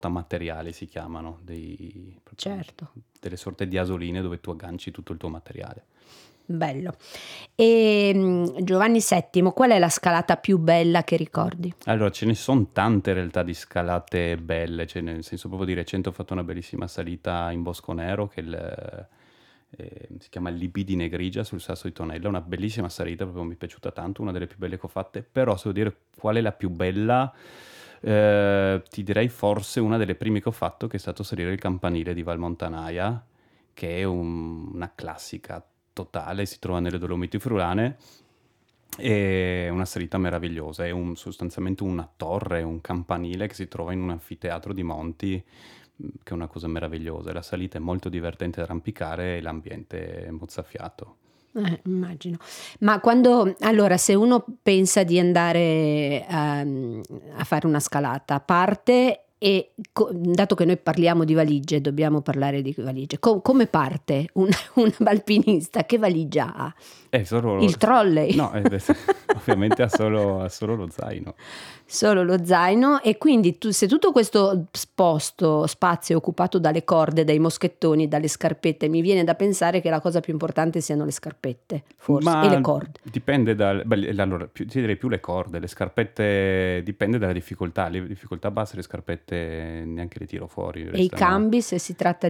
portamateriali si chiamano, Certo, delle sorte di asoline dove tu agganci tutto il tuo materiale. bello. Giovanni VII, qual è la scalata più bella che ricordi? Allora, ce ne son tante in realtà di scalate belle, cioè nel senso proprio di recente ho fatto una bellissima salita in Bosco Nero si chiama il Libidine Grigia sul Sasso di Tonella, una bellissima salita, proprio mi è piaciuta tanto, una delle più belle che ho fatte, però se devo dire qual è la più bella, ti direi forse una delle prime che ho fatto, che è stato salire il campanile di Valmontanaia, che è una classica totale, si trova nelle Dolomiti Friulane. È una salita meravigliosa, è sostanzialmente una torre, un campanile che si trova in un anfiteatro di monti, che è una cosa meravigliosa. La salita è molto divertente da arrampicare e l'ambiente è mozzafiato. Immagino. Ma allora, se uno pensa di andare a fare una scalata, parte e dato che noi parliamo di valigie, dobbiamo parlare di valigie. Come parte un alpinista? Che valigia ha? Solo... Il trolley. No, ovviamente ha solo lo zaino. Solo lo zaino, e quindi se tutto questo spazio è occupato dalle corde, dai moschettoni, dalle scarpette, mi viene da pensare che la cosa più importante siano le scarpette, forse, e le Ma corde. dipende allora, ti direi più le corde, le scarpette dipende dalla difficoltà, le difficoltà basse le scarpette neanche le tiro fuori, E i restano... cambi, se si tratta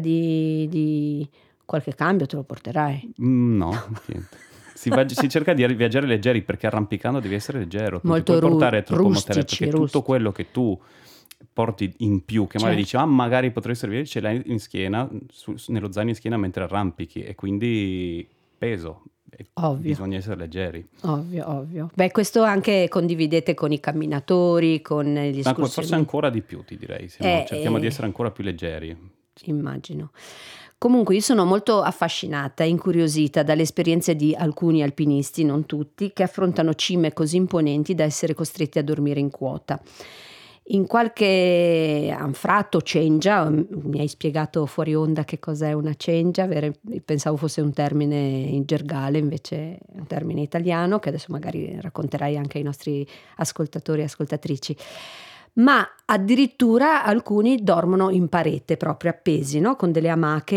di qualche cambio, te lo porterai. No, niente. Si cerca di viaggiare leggeri perché arrampicando devi essere leggero, non ti Molto puoi portare troppo materiale rustici, perché tutto quello che tu porti in più, che magari dici, certo, magari potrei servire, ce l'hai in schiena, nello zaino in schiena mentre arrampichi e quindi peso, e ovvio. bisogna essere leggeri. Ovvio, ovvio. Beh, questo anche condividete con i camminatori, con gli Ma forse escursionisti. ancora di più, ti direi, cerchiamo di essere ancora più leggeri. Immagino. Comunque io sono molto affascinata e incuriosita dalle esperienze di alcuni alpinisti, non tutti, che affrontano cime così imponenti da essere costretti a dormire in quota. In qualche anfratto, cengia, mi hai spiegato fuori onda che cos'è una cengia, pensavo fosse un termine in gergale, invece è un termine italiano che adesso magari racconterai anche ai nostri ascoltatori e ascoltatrici. Ma addirittura alcuni dormono in parete, proprio appesi, no? Con delle amache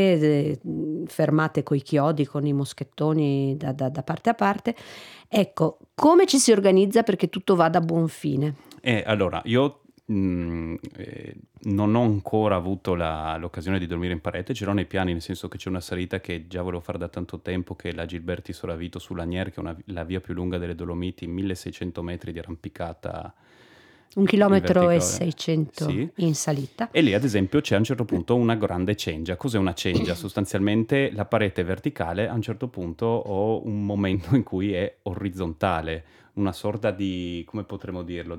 fermate coi chiodi, con i moschettoni da parte a parte. Ecco, come ci si organizza perché tutto vada a buon fine? Allora, io non ho ancora avuto l'occasione di dormire in parete, ce l'ho nei piani, nel senso che c'è una salita che già volevo fare da tanto tempo, che è la Gilberti Soravito sull'Anier, che è la via più lunga delle Dolomiti, 1600 metri di arrampicata 1 in chilometro e verticale. 600 Sì. in salita. E lì ad esempio c'è a un certo punto una grande cengia. Cos'è una cengia? Sostanzialmente la parete verticale, a un certo punto ho un momento in cui è orizzontale, una sorta di, come potremmo dirlo,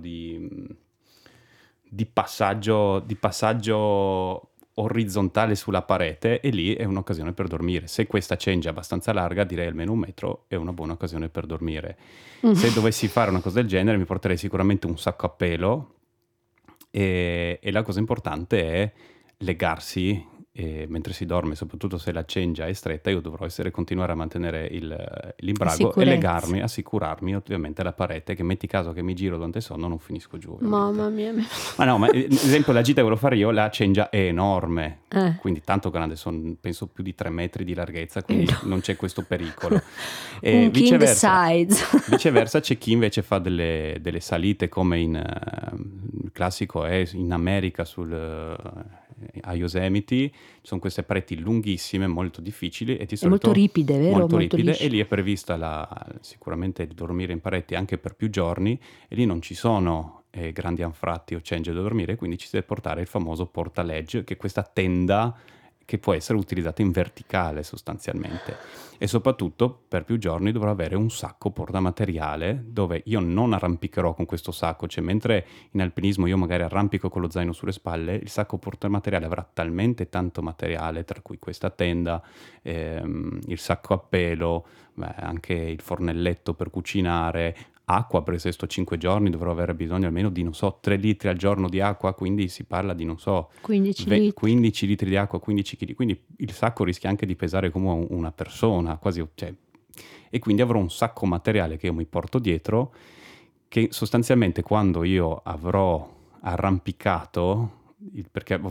di passaggio orizzontale sulla parete, e lì è un'occasione per dormire. Se questa cengia è abbastanza larga, direi almeno 1 metro, è una buona occasione per dormire. Se dovessi fare una cosa del genere mi porterei sicuramente un sacco a pelo, e la cosa importante è legarsi mentre si dorme, soprattutto se la cengia è stretta. Io dovrò continuare a mantenere l'imbrago e Sicurezza. legarmi, assicurarmi ovviamente alla parete, che metti caso che mi giro durante il sonno non finisco giù ovviamente. Mamma mia. Ma no, ma ad esempio la gita che volevo fare io, la cengia è enorme, Eh. quindi tanto grande, sono penso più di 3 metri di larghezza, quindi non c'è questo pericolo. Un king size. Viceversa c'è chi invece fa delle salite come il classico è in America a Yosemite, ci sono queste pareti lunghissime, molto difficili e di È solito molto ripide, vero? molto Molto ripide, e liscio. lì è prevista sicuramente il dormire in pareti anche per più giorni, e lì non ci sono grandi anfratti o cengi da dormire, quindi ci si deve portare il famoso portaledge, che è questa tenda che può essere utilizzata in verticale sostanzialmente, e soprattutto per più giorni dovrò avere un sacco portamateriale dove io non arrampicherò con questo sacco, cioè mentre in alpinismo io magari arrampico con lo zaino sulle spalle, il sacco portamateriale avrà talmente tanto materiale, tra cui questa tenda, il sacco a pelo, anche il fornelletto per cucinare, acqua, perché se sto 5 giorni dovrò avere bisogno almeno di, non so, 3 litri al giorno di acqua, quindi si parla di, non so, 15 litri. 15 litri di acqua, 15 kg, quindi il sacco rischia anche di pesare come una persona, quasi, cioè, e quindi avrò un sacco materiale che io mi porto dietro, che sostanzialmente quando io avrò arrampicato, perché